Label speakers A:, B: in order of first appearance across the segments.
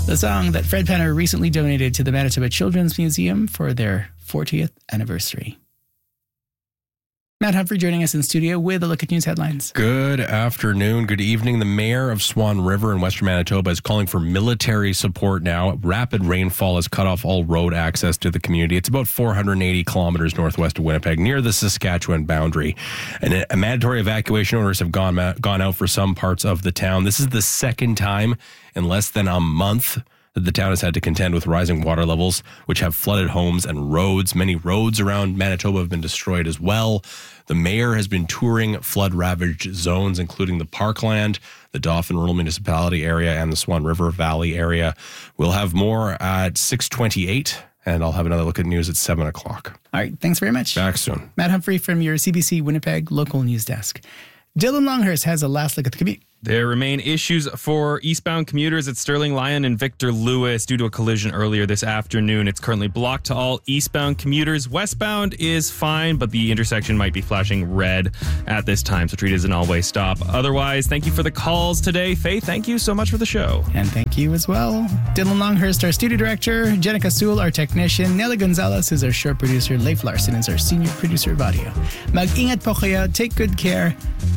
A: The song that Fred Penner recently donated to the Manitoba Children's Museum for their 40th anniversary. Matt Humphrey joining us in studio with a look at news headlines.
B: Good afternoon. Good evening. The mayor of Swan River in Western Manitoba is calling for military support now. Rapid rainfall has cut off all road access to the community. It's about 480 kilometers northwest of Winnipeg, near the Saskatchewan boundary. And mandatory evacuation orders have gone out for some parts of the town. This is the second time in less than a month that the town has had to contend with rising water levels, which have flooded homes and roads. Many roads around Manitoba have been destroyed as well. The mayor has been touring flood-ravaged zones, including the Parkland, the Dauphin Rural Municipality area, and the Swan River Valley area. We'll have more at 6:28, and I'll have another look at news at 7 o'clock.
A: All right, thanks very much.
B: Back soon.
A: Matt Humphrey from your CBC Winnipeg local news desk. Dylan Longhurst has a last look at the commute.
C: There remain issues for eastbound commuters at Sterling Lyon and Victor Lewis due to a collision earlier this afternoon. It's currently blocked to all eastbound commuters. Westbound is fine, but the intersection might be flashing red at this time, so treat it as an all-way stop. Otherwise, thank you for the calls today. Faith, thank you so much for the show.
A: And thank you as well. Dylan Longhurst, our studio director. Jenica Sewell, our technician. Nelly Gonzalez is our show producer. Leif Larson is our senior producer of audio. Mag-ingat po kayo. Take good care.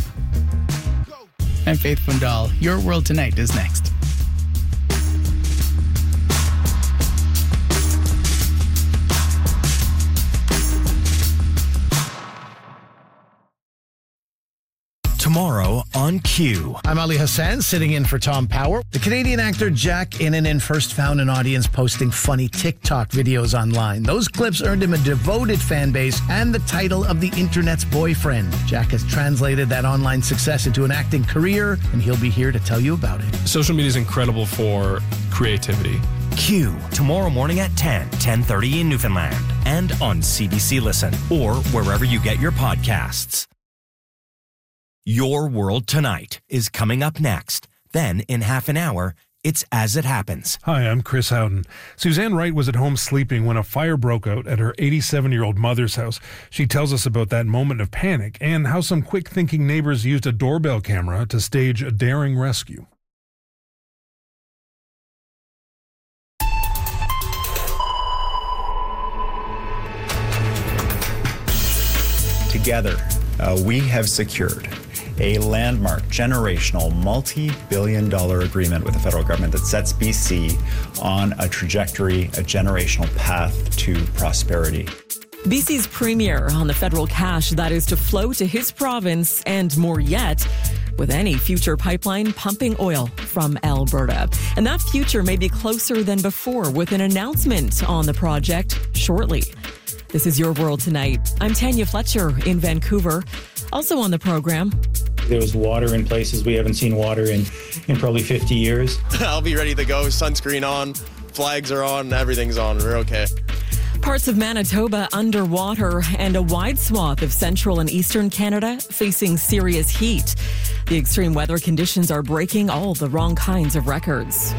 A: I'm Faith Fundal. Your World Tonight is next.
D: Tomorrow on Q.
E: I'm Ali Hassan, sitting in for Tom Power. The Canadian actor Jack Innanen first found an audience posting funny TikTok videos online. Those clips earned him a devoted fan base and the title of the internet's boyfriend. Jack has translated that online success into an acting career, and he'll be here to tell you about it.
F: Social media is incredible for creativity.
D: Q, tomorrow morning at 10:30 in Newfoundland, and on CBC Listen, or wherever you get your podcasts. Your World Tonight is coming up next. Then, in half an hour, it's As It Happens.
G: Hi, I'm Chris Howden. Suzanne Wright was at home sleeping when a fire broke out at her 87-year-old mother's house. She tells us about that moment of panic and how some quick-thinking neighbors used a doorbell camera to stage a daring rescue.
H: Together, we have secured a landmark, generational, multi-billion-dollar agreement with the federal government that sets BC on a trajectory, a generational path to prosperity.
I: BC's premier on the federal cash that is to flow to his province, and more yet, with any future pipeline pumping oil from Alberta. And that future may be closer than before, with an announcement on the project shortly. This is Your World Tonight. I'm Tanya Fletcher in Vancouver. Also on the program,
J: there's water in places we haven't seen water in probably 50 years.
K: I'll be ready to go. Sunscreen on, flags are on, everything's on. We're okay.
I: Parts of Manitoba underwater and a wide swath of central and eastern Canada facing serious heat. The extreme weather conditions are breaking all the wrong kinds of records.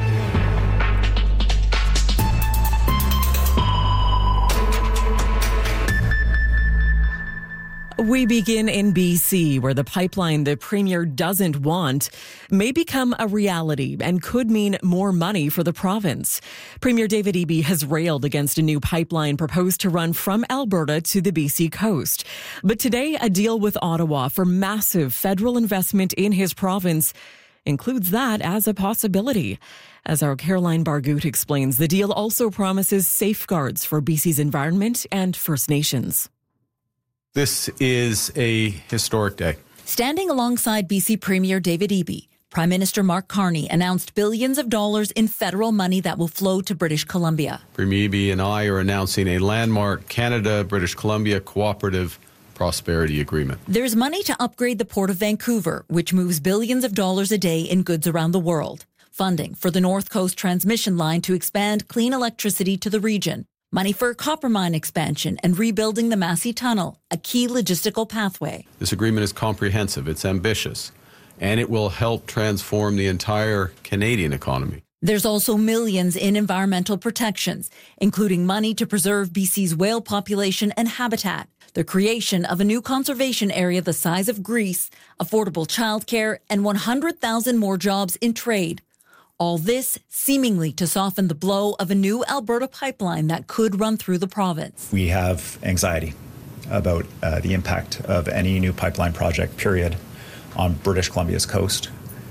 I: We begin in BC, where the pipeline the premier doesn't want may become a reality and could mean more money for the province. Premier David Eby has railed against a new pipeline proposed to run from Alberta to the BC coast. But today, a deal with Ottawa for massive federal investment in his province includes that as a possibility. As our Caroline Bargout explains, the deal also promises safeguards for BC's environment and First Nations.
L: This is a historic day.
M: Standing alongside BC Premier David Eby, Prime Minister Mark Carney announced billions of dollars in federal money that will flow to British Columbia.
L: Premier Eby and I are announcing a landmark Canada-British Columbia Cooperative Prosperity Agreement.
M: There's money to upgrade the Port of Vancouver, which moves billions of dollars a day in goods around the world. Funding for the North Coast Transmission Line to expand clean electricity to the region. Money for a copper mine expansion and rebuilding the Massey Tunnel, a key logistical pathway.
L: This agreement is comprehensive, it's ambitious, and it will help transform the entire Canadian economy.
M: There's also millions in environmental protections, including money to preserve BC's whale population and habitat, the creation of a new conservation area the size of Greece, affordable childcare, and 100,000 more jobs in trade. All this seemingly to soften the blow of a new Alberta pipeline that could run through the province.
H: We have anxiety about the impact of any new pipeline project, period, on British Columbia's coast,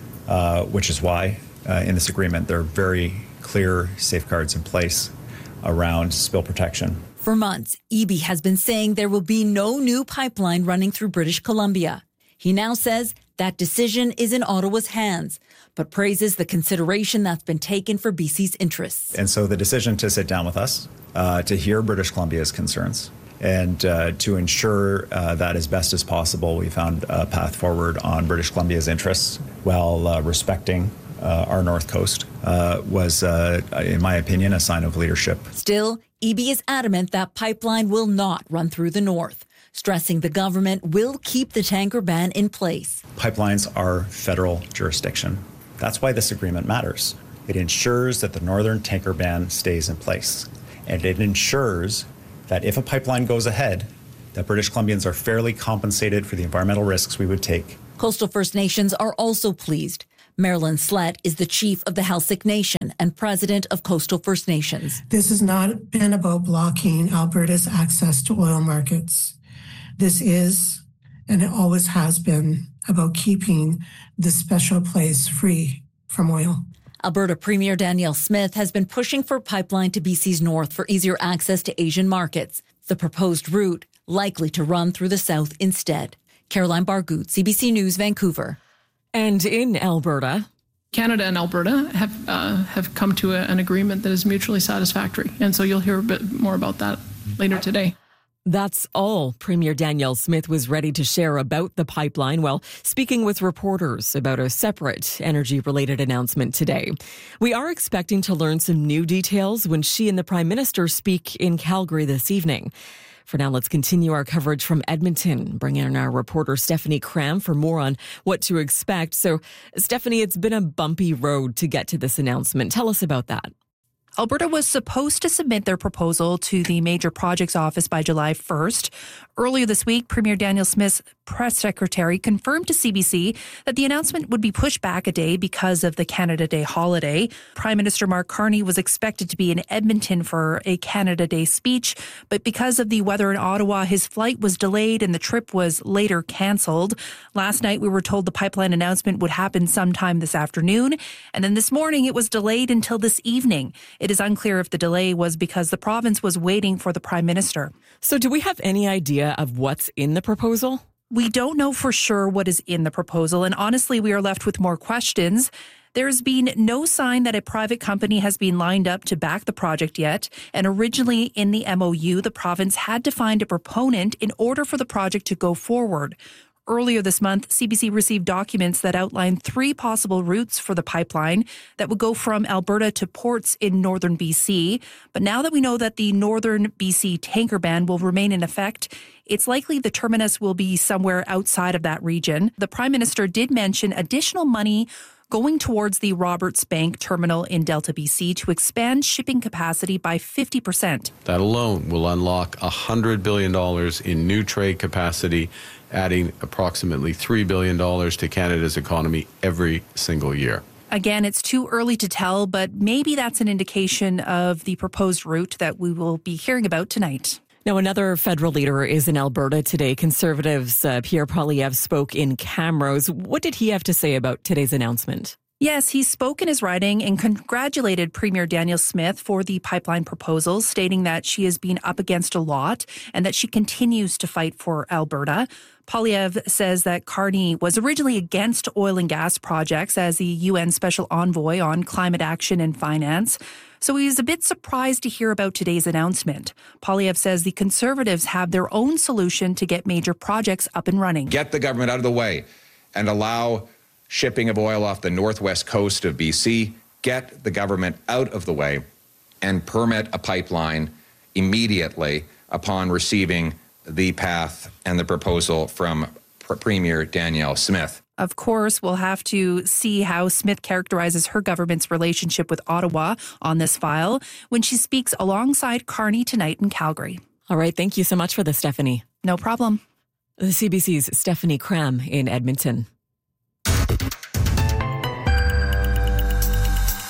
H: which is why in this agreement there are very clear safeguards in place around spill protection.
M: For months, Eby has been saying there will be no new pipeline running through British Columbia. He now says that decision is in Ottawa's hands, but praises the consideration that's been taken for BC's interests.
H: And so the decision to sit down with us, to hear British Columbia's concerns, and to ensure that as best as possible, we found a path forward on British Columbia's interests while respecting our North Coast was, in my opinion, a sign of leadership.
M: Still, Eby is adamant that pipeline will not run through the north, stressing the government will keep the tanker ban in place.
H: Pipelines are federal jurisdiction. That's why this agreement matters. It ensures that the northern tanker ban stays in place. And it ensures that if a pipeline goes ahead, that British Columbians are fairly compensated for the environmental risks we would take.
M: Coastal First Nations are also pleased. Marilyn Slett is the chief of the Halsik Nation and president of Coastal First Nations.
N: This has not been about blocking Alberta's access to oil markets. This is, and it always has been, about keeping this special place free from oil.
M: Alberta Premier Danielle Smith has been pushing for pipeline to BC's north for easier access to Asian markets. The proposed route likely to run through the south instead. Caroline Bargout, CBC News, Vancouver.
I: And in Alberta,
O: Canada and Alberta have come to an agreement that is mutually satisfactory. And so you'll hear a bit more about that later today.
I: That's all Premier Danielle Smith was ready to share about the pipeline while speaking with reporters about a separate energy-related announcement today. We are expecting to learn some new details when she and the Prime Minister speak in Calgary this evening. For now, let's continue our coverage from Edmonton. Bring in our reporter Stephanie Cram for more on what to expect. So, Stephanie, it's been a bumpy road to get to this announcement. Tell us about that.
P: Alberta was supposed to submit their proposal to the Major Projects Office by July 1st. Earlier this week, Premier Danielle Smith's press secretary confirmed to CBC that the announcement would be pushed back a day because of the Canada Day holiday. Prime Minister Mark Carney was expected to be in Edmonton for a Canada Day speech, but because of the weather in Ottawa, his flight was delayed and the trip was later cancelled. Last night, we were told the pipeline announcement would happen sometime this afternoon, and then this morning it was delayed until this evening. It is unclear if the delay was because the province was waiting for the Prime Minister.
I: So do we have any idea of what's in the proposal?
P: We don't know for sure what is in the proposal, and honestly, we are left with more questions. There's been no sign that a private company has been lined up to back the project yet, and originally in the MOU, the province had to find a proponent in order for the project to go forward. Earlier this month, CBC received documents that outlined 3 possible routes for the pipeline that would go from Alberta to ports in northern BC. But now that we know that the northern BC tanker ban will remain in effect, it's likely the terminus will be somewhere outside of that region. The Prime Minister did mention additional money going towards the Roberts Bank terminal in Delta, BC to expand shipping capacity by 50%.
L: That alone will unlock $100 billion in new trade capacity, adding approximately $3 billion to Canada's economy every single year.
P: Again, it's too early to tell, but maybe that's an indication of the proposed route that we will be hearing about tonight.
I: Now, another federal leader is in Alberta today. Conservatives' Pierre Poilievre spoke in Camrose. What did he have to say about today's announcement?
P: Yes, he spoke in his writing and congratulated Premier Danielle Smith for the pipeline proposals, stating that she has been up against a lot and that she continues to fight for Alberta. Poilievre says that Carney was originally against oil and gas projects as the UN Special Envoy on Climate Action and Finance. So he was a bit surprised to hear about today's announcement. Poilievre says the Conservatives have their own solution to get major projects up and running.
Q: Get the government out of the way and allow shipping of oil off the northwest coast of BC. Get the government out of the way and permit a pipeline immediately upon receiving the path and the proposal from Premier Danielle Smith.
P: Of course, we'll have to see how Smith characterizes her government's relationship with Ottawa on this file when she speaks alongside Carney tonight in Calgary.
I: All right. Thank you so much for this, Stephanie.
P: No problem.
I: The CBC's Stephanie Cram in Edmonton.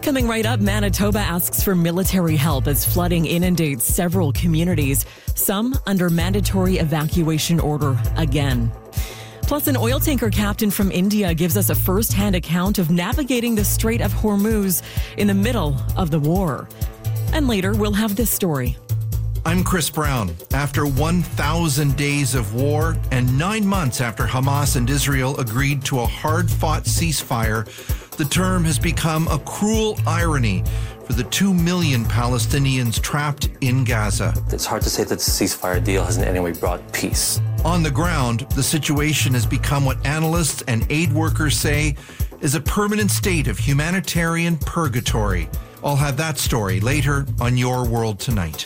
I: Coming right up, Manitoba asks for military help as flooding inundates several communities, some under mandatory evacuation order again. Plus, an oil tanker captain from India gives us a first-hand account of navigating the Strait of Hormuz in the middle of the war. And later, we'll have this story.
R: I'm Chris Brown. After 1,000 days of war and 9 months after Hamas and Israel agreed to a hard-fought ceasefire, the term has become a cruel irony for the 2 million Palestinians trapped in Gaza.
S: It's hard to say that the ceasefire deal has in any way brought peace.
R: On the ground, the situation has become what analysts and aid workers say is a permanent state of humanitarian purgatory. I'll have that story later on Your World Tonight.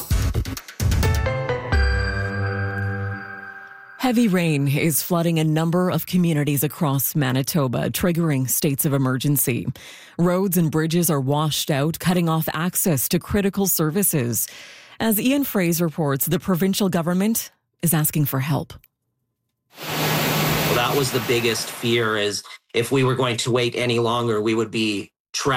I: Heavy rain is flooding a number of communities across Manitoba, triggering states of emergency. Roads and bridges are washed out, cutting off access to critical services. As Ian Fraser reports, the provincial government is asking for help.
T: Well, that was the biggest fear, is if we were going to wait any longer, we would be